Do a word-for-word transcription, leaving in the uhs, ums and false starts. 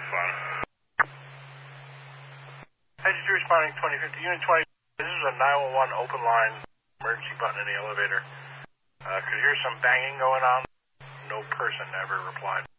fun. Agency responding twenty fifty, Unit twenty. This is a nine one one open line, emergency button in the elevator. Uh, could hear some banging going on. No person ever replied.